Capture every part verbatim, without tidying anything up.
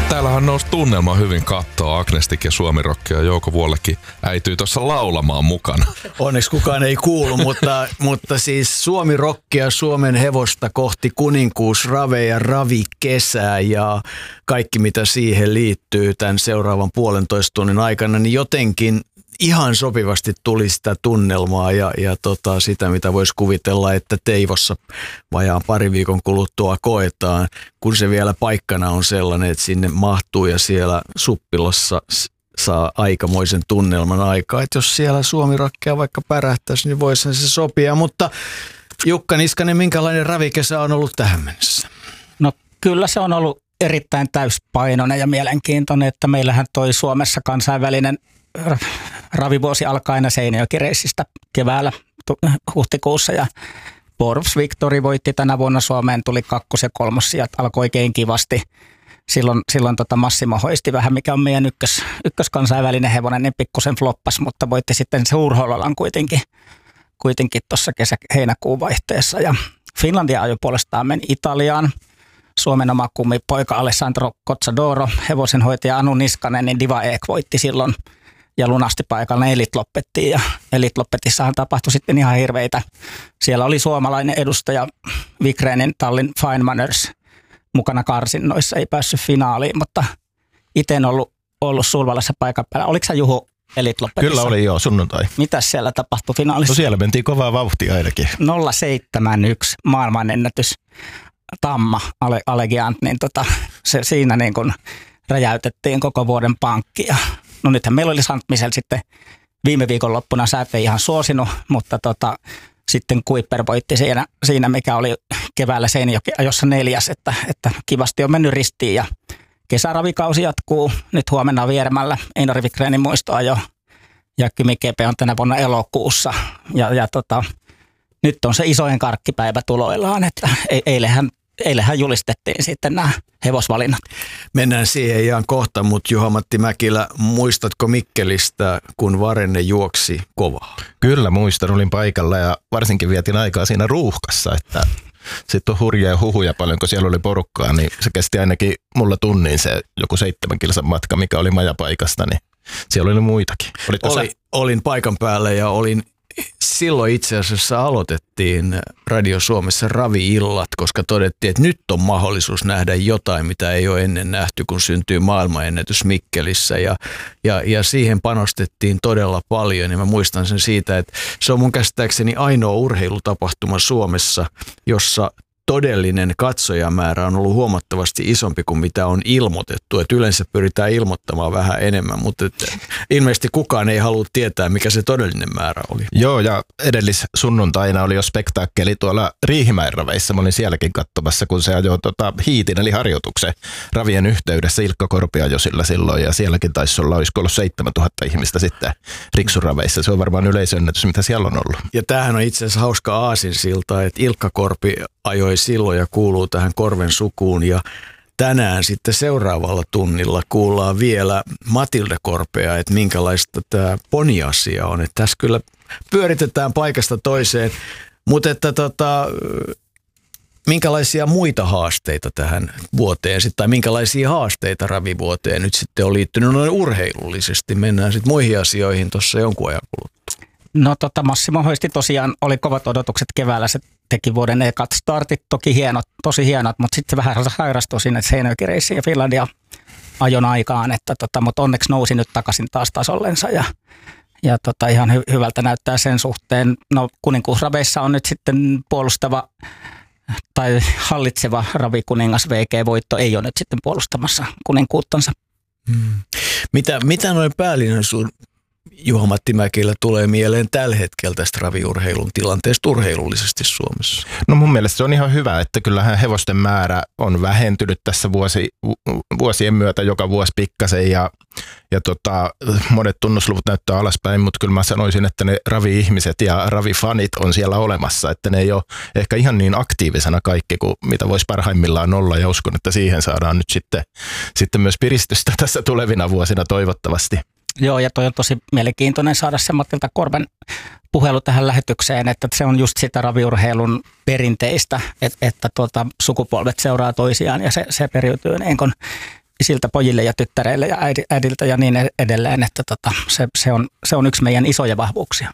Täällähän nousi tunnelma hyvin kattoa. Agnestik ja Suomi Rock ja Jouko Vuollekin äityy tuossa laulamaan mukana. Onneksi kukaan ei kuulu, mutta, mutta siis Suomi Rockia, Suomen hevosta kohti kuninkuus, rave ja ravikesää ja kaikki mitä siihen liittyy tämän seuraavan puolentoista tunnin aikana, niin jotenkin ihan sopivasti tuli sitä tunnelmaa ja, ja tota, sitä, mitä voisi kuvitella, että Teivossa vajaan pari viikon kuluttua koetaan, kun se vielä paikkana on sellainen, että sinne mahtuu ja siellä Suppilassa saa aikamoisen tunnelman aikaa. Että jos siellä Suomi Rockia vaikka pärähtäisi, niin voisi se sopia. Mutta Jukka Niskanen, minkälainen ravikesä on ollut tähän mennessä? No kyllä se on ollut erittäin täyspainoinen ja mielenkiintoinen, että meillähän toi Suomessa kansainvälinen ravivuosi alkaa aina Seinäjoki-reissistä keväällä huhtikuussa ja Borps Victory voitti tänä vuonna Suomeen, tuli kakkos- ja kolmossijat, alkoi oikein kivasti. Silloin, silloin tota Massimo Hoisti vähän, mikä on meidän ykkös, ykköskansainvälinen hevonen, niin pikkusen floppas, mutta voitti sitten Suurhollolan kuitenkin, kuitenkin tuossa kesä-heinäkuun vaihteessa. Ja Finlandia ajoi puolestaan meni Italiaan. Suomen oma kummipoika Alessandro Cozzadoro, hevosenhoitaja Anu Niskanen, niin Diva Ek voitti silloin ja lunasti paikalla Elit Loppettiin. Ja Elit Loppetissahan tapahtui sitten ihan hirveitä. Siellä oli suomalainen edustaja Vigrenin tallin Fine Manners mukana karsinnoissa, ei päässyt finaaliin, mutta itse en ollut, ollut Sulvalassa paikan päällä. Oliko sä Juhu Elit Loppetissa? Kyllä oli joo, sunnuntai. Mitäs siellä tapahtui finaalissa? No siellä mentiin kovaa vauhtia ainakin. nolla seitsemän yksi maailmanennätys. Tamma Allegiant, niin tota, se, siinä niin kuin räjäytettiin koko vuoden pankki. Ja, no nythän meillä oli Sant Michel sitten viime viikonloppuna, sä et ei ihan suosinut, mutta tota, sitten Kuiper voitti siinä, siinä, mikä oli keväällä Seinäjoki ajossa neljäs, että, että kivasti on mennyt ristiin ja kesäravikausi jatkuu. Nyt huomenna Vieremällä Einari Vigrenin muistoajo ja Kymi G P on tänä vuonna elokuussa ja, ja tota, nyt on se isojen karkkipäivä tuloillaan, että eilähän, eilähän julistettiin sitten nämä hevosvalinnat. Mennään siihen ihan kohta, mutta Juha-Matti Mäkilä, muistatko Mikkelistä, kun Varenne juoksi kovaa? Kyllä muistan, olin paikalla ja varsinkin vietin aikaa siinä ruuhkassa, että sitten on hurjia huhuja paljon, kun siellä oli porukkaa, niin se kesti ainakin mulla tunnin se joku seitsemän kilsan matka, mikä oli majapaikasta, niin siellä oli muitakin. Oli, olin paikan päällä ja olin silloin itse asiassa aloitettiin Radio Suomessa ravi-illat, koska todettiin, että nyt on mahdollisuus nähdä jotain, mitä ei ole ennen nähty, kun syntyy maailmanennätys Mikkelissä. Ja, ja, ja siihen panostettiin todella paljon. Ja mä muistan sen siitä, että se on mun käsittääkseni ainoa urheilutapahtuma Suomessa, jossa todellinen katsojamäärä on ollut huomattavasti isompi kuin mitä on ilmoitettu. Et yleensä pyritään ilmoittamaan vähän enemmän, mutta ilmeisesti kukaan ei halua tietää, mikä se todellinen määrä oli. Joo, ja edellis sunnuntaina oli jo spektaakkeli tuolla Riihimäen raveissa. Mä olin sielläkin katsomassa, kun se ajoi tota, hiitin eli harjoituksen ravien yhteydessä. Ilkka Korpi ajoi sillä silloin, ja sielläkin taisi olla, olisiko ollut seitsemäntuhatta ihmistä sitten Riksuraveissa. Se on varmaan yleisönnätys, mitä siellä on ollut. Ja tämähän on itse asiassa hauska aasinsilta, että Ilkka Korpi ajoi silloin ja kuuluu tähän Korven sukuun ja tänään sitten seuraavalla tunnilla kuullaan vielä Matilda Korpea, että minkälaista tämä poniasia on. Että tässä kyllä pyöritetään paikasta toiseen, mutta että tota, minkälaisia muita haasteita tähän vuoteen sitten, tai minkälaisia haasteita ravivuoteen nyt sitten on liittynyt noin urheilullisesti. Mennään sitten muihin asioihin tuossa jonkun ajan kuluttua. No tota Massimo Hoisti tosiaan oli kovat odotukset keväällä, se teki vuoden ekat startit, toki hienot, tosi hienot, mutta sitten se vähän sairastui sinne Seinäjoki-reissiin ja Finlandia ajon aikaan, että tota, mutta onneksi nousi nyt takaisin taas tasollensa ja, ja tota, ihan hy- hyvältä näyttää sen suhteen. No kuninkuusraveissa on nyt sitten puolustava tai hallitseva ravikuningas V G-voitto ei ole nyt sitten puolustamassa kuninkuuttansa. Hmm. Mitä, mitä noin päällinen sun Juha-Matti Mäkilä tulee mieleen tällä hetkellä tästä raviurheilun tilanteesta urheilullisesti Suomessa? No mun mielestä se on ihan hyvä, että kyllähän hevosten määrä on vähentynyt tässä vuosi, vuosien myötä joka vuosi pikkasen ja, ja tota, monet tunnusluvut näyttää alaspäin, mutta kyllä mä sanoisin, että ne ravi-ihmiset ja ravifanit on siellä olemassa, että ne ei ole ehkä ihan niin aktiivisena kaikki kuin mitä voisi parhaimmillaan olla ja uskon, että siihen saadaan nyt sitten, sitten myös piristystä tässä tulevina vuosina toivottavasti. Joo, ja toi on tosi mielenkiintoinen saada se Matilda Korven puhelu tähän lähetykseen, että se on just sitä raviurheilun perinteistä, että, että tuota, sukupolvet seuraa toisiaan ja se, se periytyy niin kuin isiltä pojille ja tyttäreille ja äidiltä ja niin edelleen, että tota, se, se, on, se on yksi meidän isoja vahvuuksia.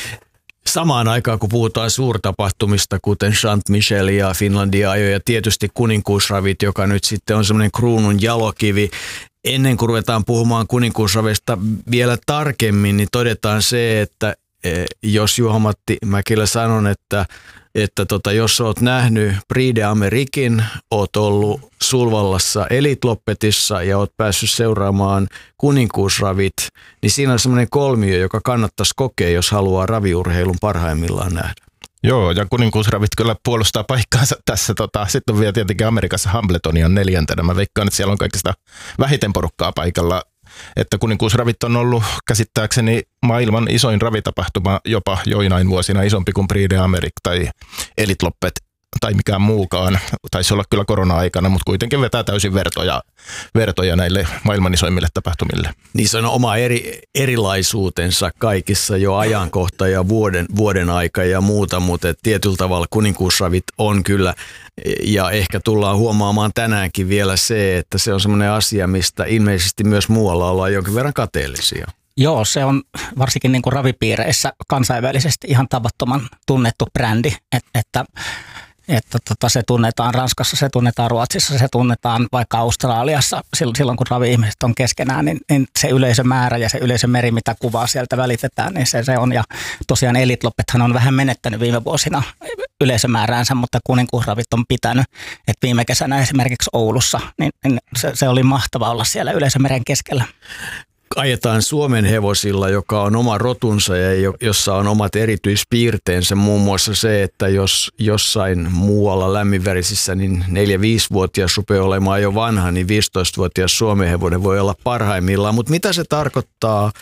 Samaan aikaan, kun puhutaan suurtapahtumista, kuten Chant Michel ja Finlandia ajo ja tietysti kuninkuusravit, joka nyt sitten on semmoinen kruunun jalokivi. Ennen kuin ruvetaan puhumaan kuninkuusraveista vielä tarkemmin, niin todetaan se, että jos Juha-Matti Mäkelä sanon, että, että tota, jos olet nähnyt Prix d'Amériquein, olet ollut Sulvallassa Elite Loppetissa ja olet päässyt seuraamaan kuninkuusravit, niin siinä on semmoinen kolmio, joka kannattaisi kokea, jos haluaa raviurheilun parhaimmillaan nähdä. Joo, ja kuninkuusravit kyllä puolustaa paikkaansa tässä. Tota, sitten on vielä tietenkin Amerikassa Hambletoni on neljäntenä. Mä veikkaan, että siellä on kaikista vähiten porukkaa paikalla. Että kuninkuusravit on ollut käsittääkseni maailman isoin ravitapahtuma jopa joinain vuosina isompi kuin Prix d'Amérique tai Elite Loppet tai mikään muukaan. Taisi olla kyllä korona-aikana, mutta kuitenkin vetää täysin vertoja, vertoja näille maailman isoimmille tapahtumille. Niissä on oma eri, erilaisuutensa kaikissa jo ajankohta ja vuoden, vuoden aika ja muuta, mutta tietyllä tavalla kuninkuusravit on kyllä, ja ehkä tullaan huomaamaan tänäänkin vielä se, että se on semmoinen asia, mistä ilmeisesti myös muualla ollaan jonkin verran kateellisia. Joo, se on varsinkin niin kuin ravipiireissä kansainvälisesti ihan tavattoman tunnettu brändi, Et, että Että tota, se tunnetaan Ranskassa, se tunnetaan Ruotsissa, se tunnetaan vaikka Australiassa. Silloin kun ravi-ihmiset on keskenään, niin, niin se yleisömäärä ja se yleisömeri, mitä kuvaa sieltä välitetään, niin se, se on. Ja tosiaan Elite Loppethan on vähän menettänyt viime vuosina yleisömääräänsä, mutta kuninkuusravit on pitänyt. Et viime kesänä esimerkiksi Oulussa, niin, niin se, se oli mahtava olla siellä yleisömeren keskellä. Ajetaan Suomen hevosilla, joka on oma rotunsa ja jossa on omat erityispiirteensä, muun muassa se, että jos jossain muualla lämminverisissä niin neljä-viisivuotias rupeaa olemaan jo vanha, niin viisitoistavuotias Suomen hevonen voi olla parhaimmillaan. Mutta mitä se tarkoittaa,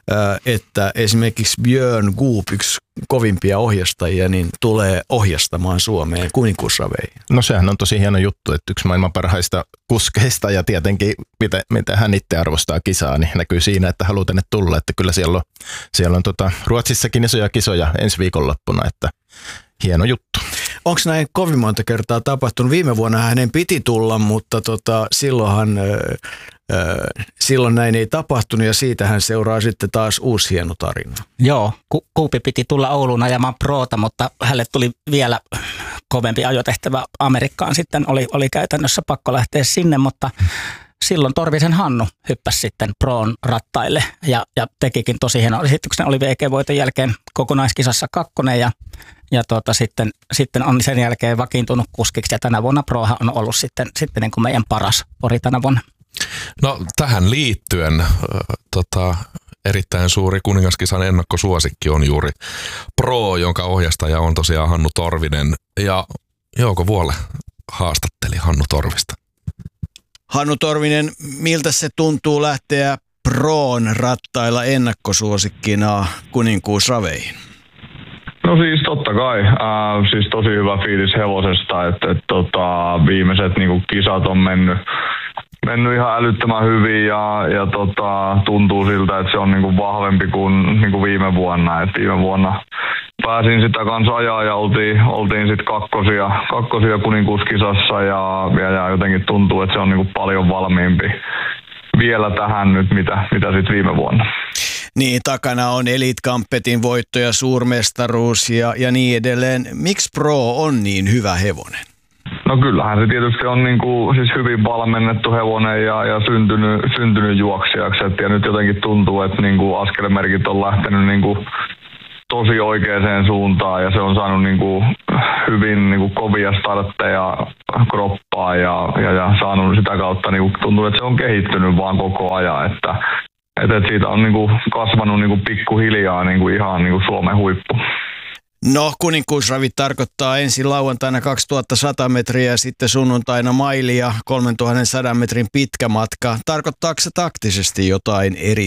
että esimerkiksi Björn Goop, yksi kovimpia ohjastajia, niin tulee ohjastamaan Suomeen kuninkuusraveihin? No sehän on tosi hieno juttu, että yksi maailman parhaista kuskeista ja tietenkin mitä, mitä hän itse arvostaa kisaa, niin näkyy siinä, että haluaa tänne tulla. Että kyllä siellä on, siellä on tota, Ruotsissakin isoja kisoja ensi viikonloppuna, että hieno juttu. Onko näin kovin monta kertaa tapahtunut? Viime vuonna hänen piti tulla, mutta tota, silloinhan... Öö, Silloin näin ei tapahtunut ja siitähän seuraa sitten taas uusi hieno tarina. Joo, Ku- Kuupi piti tulla Ouluun ajamaan proota, mutta hänelle tuli vielä kovempi ajotehtävä Amerikkaan. Sitten oli, oli käytännössä pakko lähteä sinne, mutta silloin Torvisen Hannu hyppäsi sitten proon rattaille ja, ja tekikin tosi hienon esityksen. Oli V G-voiton jälkeen kokonaiskisassa kakkonen ja, ja tuota, sitten, sitten on sen jälkeen vakiintunut kuskiksi ja tänä vuonna prohan on ollut sitten, sitten niin kuin meidän paras pori tänä vuonna. No tähän liittyen äh, tota, erittäin suuri kuningaskisan ennakkosuosikki on juuri Pro, jonka ohjastaja on tosiaan Hannu Torvinen ja Jouko Vuole haastatteli Hannu Torvista. Hannu Torvinen, miltä se tuntuu lähteä Proon rattailla ennakkosuosikkina kuninkuusraveihin? No siis totta kai. Äh, siis tosi hyvä fiilis hevosesta, että et, tota, viimeiset niinku, kisat on mennyt mennyt ihan älyttömän hyvin ja, ja tota, tuntuu siltä, että se on niinku vahvempi kuin niinku viime vuonna. Et viime vuonna pääsin sitä kanssa ajaa ja oltiin, oltiin sitten kakkosia, kakkosia kuninkuuskisassa ja, ja, ja jotenkin tuntuu, että se on niinku paljon valmiimpi vielä tähän nyt, mitä, mitä sitten viime vuonna. Niin, takana on Elite Campetin voitto ja suurmestaruus ja, ja niin edelleen. Miksi Pro on niin hyvä hevonen? No kyllähän se tietysti on niinku, siis hyvin valmennettu hevonen ja, ja syntynyt, syntynyt juoksijaksi. Et, ja nyt jotenkin tuntuu, että niinku askelmerkit on lähtenyt niinku tosi oikeaan suuntaan ja se on saanut niinku hyvin niinku kovia startteja kroppaa ja, ja, ja saanut sitä kautta, niinku, tuntuu, että se on kehittynyt vaan koko ajan. Että, et, et siitä on niinku kasvanut niinku pikkuhiljaa niinku ihan niinku Suomen huippu. No, kuninkuusravit tarkoittaa ensin lauantaina kaksituhattasata metriä ja sitten sunnuntaina mailia kolmetuhatta sata metrin pitkä matka. Tarkoittaako se taktisesti jotain eri